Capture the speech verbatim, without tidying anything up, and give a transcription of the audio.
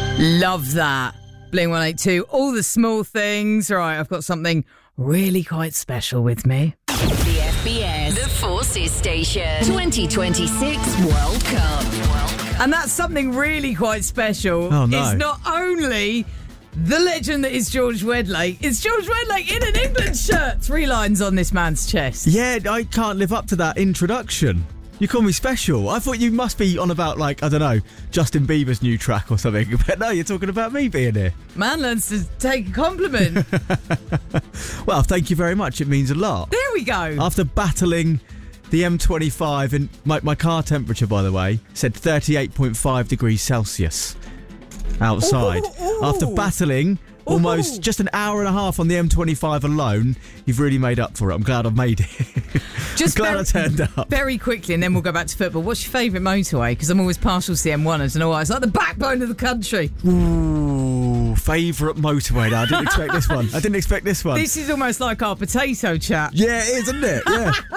Love that. Blink one eighty-two, all the small things. All right, I've got something really quite special with me. The F B S, the Forces Station, twenty twenty-six World Cup. World Cup. And that's something really quite special. Oh, no. It's not only the legend that is George Wedlake, it's George Wedlake in an England shirt. Three lines on this man's chest. Yeah, I can't live up to that introduction. You call me special. I thought you must be on about, like, I don't know, Justin Bieber's new track or something. But no, you're talking about me being here. Man learns to take a compliment. Well, thank you very much. It means a lot. There we go. After battling the M twenty-five, and my, my car temperature, by the way, said thirty-eight point five degrees Celsius outside. Ooh, ooh, ooh. After battling almost Ooh. just an hour and a half on the M twenty-five alone, you've really made up for it. I'm glad I've made it. Just I'm glad very, I turned up. Very quickly, and then we'll go back to football. What's your favourite motorway? Because I'm always partial to the M one, as an always. It's like the backbone of the country. Ooh, favourite motorway. No, I didn't expect this one. I didn't expect this one. This is almost like our potato chat. Yeah, it is, isn't it? Yeah.